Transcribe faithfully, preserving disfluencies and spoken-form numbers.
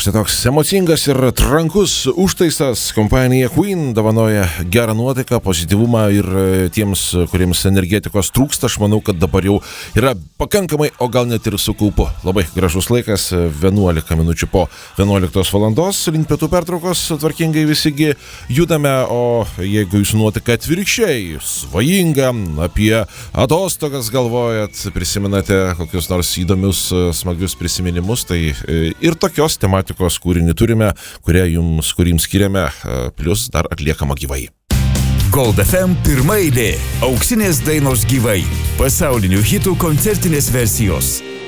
štai toks emocingas ir trankus užtaisas. Kompanija Queen dovanoja gerą nuotaiką, pozityvumą ir tiems, kuriems energetikos trūksta. Aš manau, kad dabar jau yra pakankamai, o gal net ir su kaupu. Labai gražus laikas, vienuolika minučių po vienuoliktos valandos. Link pietų pertraukos tvarkingai visigi judame, o jeigu jūsų nuotaika atvirkščiai, svajinga, apie atostogas galvojat, prisimenate kokius nors įdomius, smagius prisiminimus, tai ir tokios tematikos kūrinį turime, kurią jums, kurį jums skiriame, plus dar atliekama gyvai. Gold F M pirma eilė. Auksinės dainos gyvai. Pasaulinių hitų koncertinės versijos.